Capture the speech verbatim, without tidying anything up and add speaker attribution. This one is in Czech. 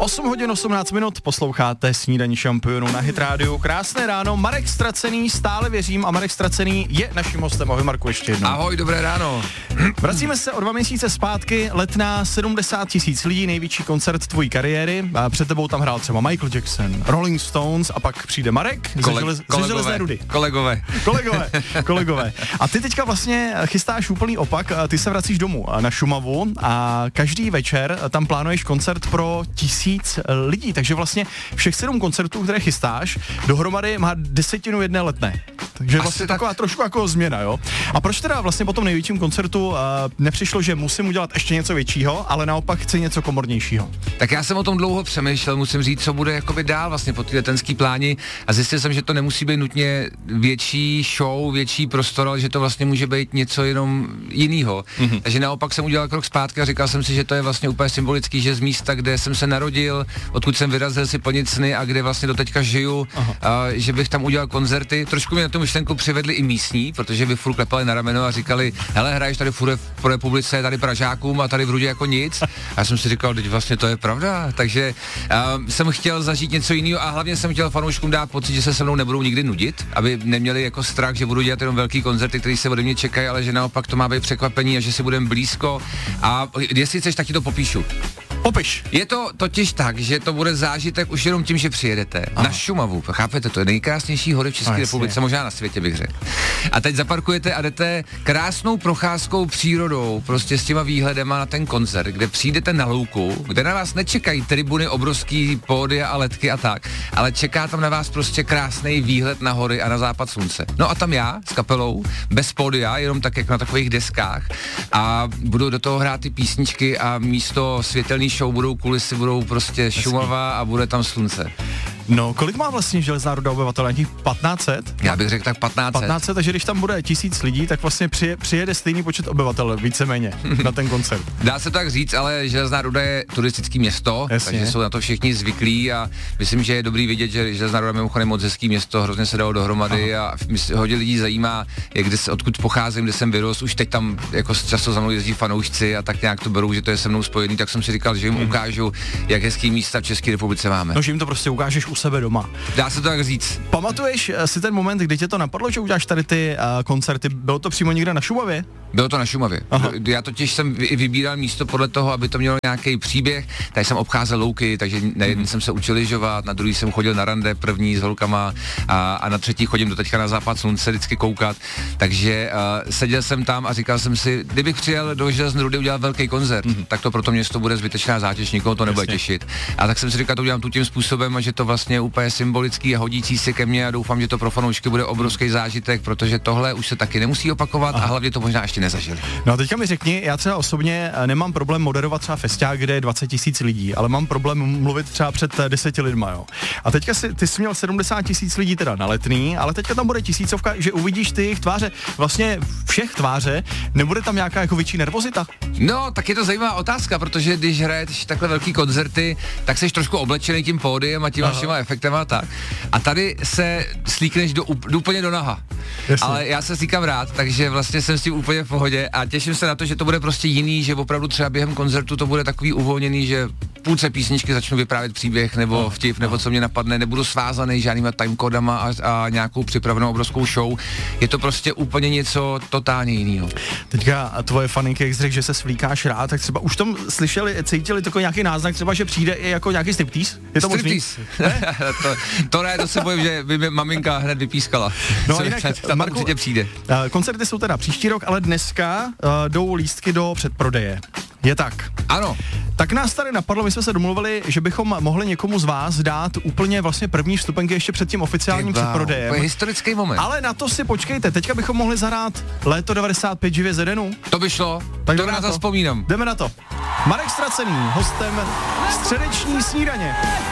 Speaker 1: osm hodin osmnáct minut, posloucháte Snídaní šampionů na Hit Radio. Krásné ráno, Marek Stracený, stále věřím, a Marek Stracený je naším hostem. Ahoj Marku, ještě jednou.
Speaker 2: Ahoj, dobré ráno.
Speaker 1: Vracíme se o dva měsíce zpátky, Letná, sedmdesát tisíc lidí, největší koncert tvojí kariéry. A před tebou tam hrál třeba Michael Jackson, Rolling Stones a pak přijde Marek
Speaker 2: Kole-
Speaker 1: ze, želez-
Speaker 2: kolegové,
Speaker 1: ze železné rudy.
Speaker 2: Kolegové.
Speaker 1: Kolegové, kolegové. A ty teďka vlastně chystáš úplný opak, ty se vracíš domů na Šumavu a každý večer tam plánuješ koncert pro tisíc lidí, takže vlastně všech sedm koncertů, které chystáš, dohromady má desetinu jedné Letné. Takže
Speaker 2: Asi
Speaker 1: vlastně
Speaker 2: tak.
Speaker 1: taková trošku jako změna, jo. A proč teda vlastně po tom největším koncertu uh, nepřišlo, že musím udělat ještě něco většího, ale naopak chci něco komornějšího?
Speaker 2: Tak já jsem o tom dlouho přemýšlel, musím říct, co bude jakoby dál vlastně po té letenský pláni, a zjistil jsem, že to nemusí být nutně větší show, větší prostor, ale že to vlastně může být něco jenom jinýho. Mm-hmm. Takže naopak jsem udělal krok zpátky a říkal jsem si, že to je vlastně úplně symbolický, že z místa, kde jsem se narodil, odkud jsem vyrazil si plnit sny a kde vlastně do teďka žiju, a, že bych tam udělal koncerty. Trošku mě na tu myšlenku přivedli i místní, protože by furt klepali na rameno a říkali: hele, hraješ tady furt pro republice, tady Pražákům a tady v Rudě jako nic. A já jsem si říkal, teď vlastně to je pravda. Takže uh, jsem chtěl zažít něco jiného a hlavně jsem chtěl fanouškům dát pocit, že se se mnou nebudou nikdy nudit, aby neměli jako strach, že budu dělat jenom velký koncerty, které se ode mě čekají, ale že naopak to má být překvapení a že si budeme blízko. A jestli chceš, tak ti to popíšu.
Speaker 1: Popiš.
Speaker 2: Je to totiž tak, že to bude zážitek už jenom tím, že přijedete Aha. na Šumavu. Chápete, to je nejkrásnější hory v České republice, možná na světě bych řekl. A teď zaparkujete a jdete krásnou procházkou přírodou, prostě s těma výhledema na ten koncert, kde přijdete na louku, kde na vás nečekají tribuny, obrovský pódia a ledky a tak, ale čeká tam na vás prostě krásný výhled na hory a na západ slunce. No a tam já s kapelou, bez pódia, jenom tak jak na takových deskách, a budu do toho hrát ty písničky a místo světelný show budou kulisy, budou prostě Šumava a bude tam slunce.
Speaker 1: No, kolik má vlastně Železná Ruda obyvatel? Nějakých patnáct set?
Speaker 2: Já bych řekl tak patnáct set.
Speaker 1: patnáct set, takže když tam bude tisíc lidí, tak vlastně přije, přijede stejný počet obyvatel, víceméně, na ten koncert.
Speaker 2: Dá se tak říct, ale Železná Ruda je turistické město,
Speaker 1: Jasně.
Speaker 2: takže jsou na to všichni zvyklí a myslím, že je dobrý vidět, že Železná Ruda mimochodem moc hezký město, hrozně se dalo dohromady. Aha. A hodně lidí zajímá, jak kde, odkud pocházím, kde jsem vyrost, už teď tam jako často za mnou jezdí fanoušci a tak nějak to berou, že to je se mnou spojený, tak jsem si říkal, že jim hmm. ukážu, jak hezký místa v České republice máme.
Speaker 1: No, že jim to prostě ukážeš u sebe doma.
Speaker 2: Dá se to tak říct.
Speaker 1: Pamatuješ si ten moment, kdy tě to napadlo, že uděláš tady ty uh, koncerty? Bylo to přímo někde na Šumavě?
Speaker 2: Bylo to na Šumavě.
Speaker 1: Aha.
Speaker 2: Já totiž jsem vy, vybíral místo podle toho, aby to mělo nějaký příběh. Tady jsem obcházel louky, takže na jedný mm. jsem se učil lyžovat, na druhý jsem chodil na rande první s holkama a, a na třetí chodím do teďka na západ slunce vždycky koukat. Takže uh, seděl jsem tam a říkal jsem si, kdybych přijel do Železné Rudy udělat velký koncert, mm. tak to pro to město bude zbytečná zátěž, nikoho to nebude těšit. A tak jsem si říkal, to udělám tu tím způsobem, a že to vlastně je úplně symbolický a hodící se ke mně, a doufám, že to pro fanoušky bude obrovský zážitek, protože tohle už se taky nemusí opakovat. Aha. A hlavně to možná ještě nezažili.
Speaker 1: No a teďka mi řekni, já třeba osobně nemám problém moderovat třeba festiák, kde je dvacet tisíc lidí, ale mám problém mluvit třeba před deseti lidma, jo. A teďka si, ty jsi měl sedmdesát tisíc lidí teda na Letný, ale teďka tam bude tisícovka, že uvidíš ty jejich tváře, vlastně všech tváře, nebude tam nějaká jako větší nervozita?
Speaker 2: No, tak je to zajímavá otázka, protože když hraješ takhle velký koncerty, tak jsi trošku oblečený tím pódiem a těma všema efektama a tak. A tady se slíkneš do, do úplně do naha.
Speaker 1: Jasně.
Speaker 2: Ale já se slíkám rád, takže vlastně jsem s tím úplně v pohodě a těším se na to, že to bude prostě jiný, že opravdu třeba během koncertu to bude takový uvolněný, že půlce písničky začnu vyprávět příběh nebo vtip, nebo co mě napadne, nebudu svázaný žádnýma timecodama a, a nějakou připravenou obrovskou show. Je to prostě úplně něco totálně jiného.
Speaker 1: Teďka tvoje faninky, jak jsi řekl, že se svlíkáš rád, tak třeba už tom slyšeli, cítili takový nějaký náznak, třeba, že přijde i jako nějaký striptease? Je to možný?
Speaker 2: to, to ne, to se bojím, že by mě maminka hned vypískala.
Speaker 1: No a jinak,
Speaker 2: tam
Speaker 1: Marku,
Speaker 2: určitě přijde.
Speaker 1: Uh, koncerty jsou teda příští rok, ale dneska uh, jdou lístky do předprodeje. Je tak.
Speaker 2: Ano.
Speaker 1: Tak nás tady napadlo, my jsme se domluvili, že bychom mohli někomu z vás dát úplně vlastně první vstupenky ještě před tím oficiálním
Speaker 2: wow,
Speaker 1: předprodejem.
Speaker 2: To je historický moment.
Speaker 1: Ale na to si počkejte, teďka bychom mohli zahrát Léto devadesát pět živě Zedenu.
Speaker 2: To by šlo,
Speaker 1: tak
Speaker 2: to rád zaspomínám.
Speaker 1: Jdeme na to. Marek Stracený, hostem středeční snídaně.